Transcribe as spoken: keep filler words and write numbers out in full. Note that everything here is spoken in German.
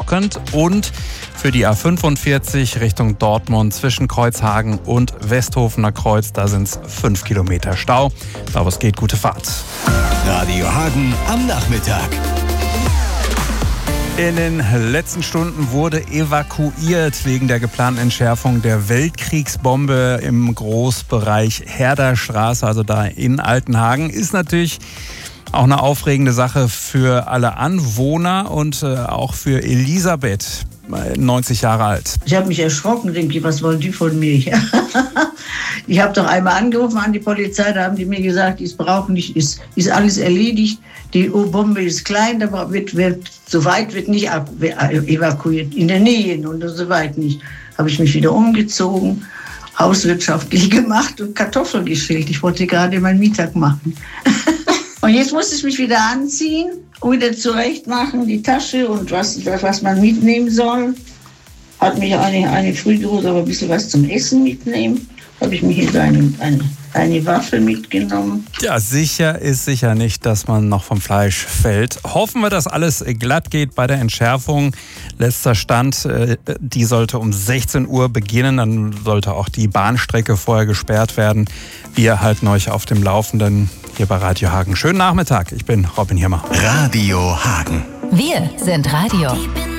stockend. Und für die A fünfundvierzig Richtung Dortmund zwischen Kreuzhagen und Westhofener Kreuz, da sind es fünf Kilometer Stau. Aber es geht, gute Fahrt. Radio Hagen am Nachmittag. In den letzten Stunden wurde evakuiert wegen der geplanten Entschärfung der Weltkriegsbombe im Großbereich Herderstraße, also da in Altenhagen. Ist natürlich auch eine aufregende Sache für alle Anwohner und äh, auch für Elisabeth, neunzig Jahre alt. Ich habe mich erschrocken, denke ich, was wollen die von mir? Ich habe doch einmal angerufen an die Polizei, da haben die mir gesagt, die brauchen nicht, ist, ist alles erledigt. Die Bombe ist klein, da wird, wird, so weit wird nicht evakuiert, in der Nähe und so weit nicht. Habe ich mich wieder umgezogen, hauswirtschaftlich gemacht und Kartoffeln geschält. Ich wollte gerade meinen Mittag machen. Und jetzt muss ich mich wieder anziehen und wieder zurecht machen, die Tasche und was, was man mitnehmen soll. Hat mich eine, eine Frühdose, aber ein bisschen was zum Essen mitnehmen. Habe ich mir hier so eine, eine, eine Waffe mitgenommen. Ja, sicher ist sicher nicht, dass man noch vom Fleisch fällt. Hoffen wir, dass alles glatt geht bei der Entschärfung. Letzter Stand, die sollte um sechzehn Uhr beginnen. Dann sollte auch die Bahnstrecke vorher gesperrt werden. Wir halten euch auf dem Laufenden hier bei Radio Hagen. Schönen Nachmittag, ich bin Robin Hirmer. Radio Hagen. Wir sind Radio.